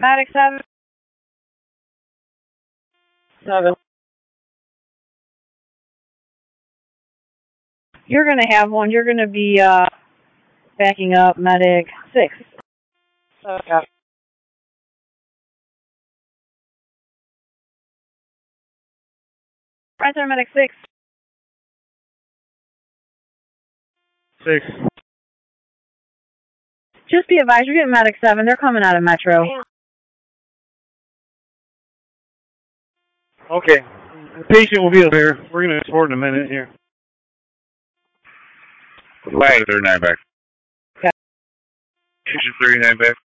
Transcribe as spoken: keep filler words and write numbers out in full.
Medic seven. Seven. You're going to have one. You're going to be uh, backing up medic six. Okay. Right there, medic six. Six. Just be advised, you're getting medic seven. They're coming out of Metro. Okay. The patient will be up here. We're going to escort in a minute here. Flag thirty-nine back. Okay. Patient thirty-nine back.